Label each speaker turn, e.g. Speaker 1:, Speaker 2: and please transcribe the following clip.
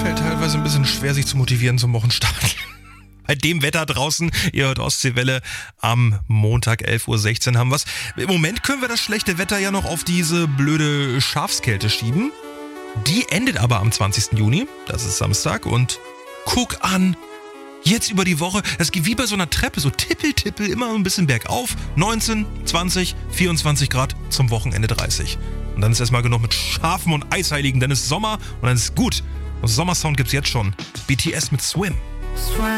Speaker 1: fällt teilweise ein bisschen schwer, sich zu motivieren zum Wochenstart. Bei dem Wetter draußen, ihr hört Ostseewelle, am Montag 11.16 Uhr haben wir's. Im Moment können wir das schlechte Wetter ja noch auf diese blöde Schafskälte schieben. Die endet aber am 20. Juni, das ist Samstag, und guck an, jetzt über die Woche, das geht wie bei so einer Treppe, so tippel, immer ein bisschen bergauf, 19, 20, 24 Grad, zum Wochenende 30. Und dann ist erstmal genug mit Schafen und Eisheiligen, dann ist Sommer und dann ist gut. Und Sommersound gibt's jetzt schon. BTS mit Swim.